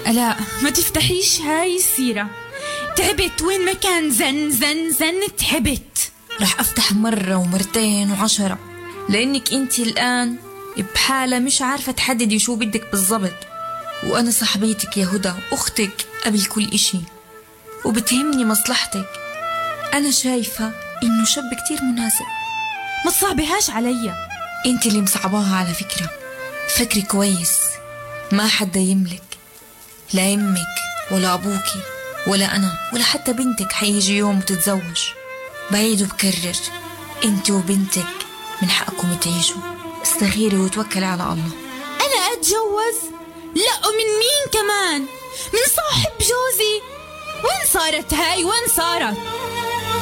لا ما تفتحيش هاي السيرة. تعبت، وين ما كان زن زن زن تعبت. رح أفتح مرة ومرتين و10، لأنك أنت الآن بحالة مش عارفة تحددي شو بدك بالضبط، وأنا صاحبيتك يا هدى، أختك قبل كل إشي، وبتهمني مصلحتك. أنا شايفة إنه شاب كتير مناسب. ما تصعبيهاش عليا. أنت اللي مصعباها على فكرة. فكري كويس، ما حدا يملك، لا يمك ولا أبوكي ولا أنا ولا حتى بنتك حيجي يوم وتتزوج. بعيد وبكرر، أنت وبنتك من حقكم تعيشوا. استخيري وتوكلي على الله. أنا أتجوز؟ لا، ومن مين كمان؟ من صاحب جوزي؟ وين صارت هاي؟ وين صارت؟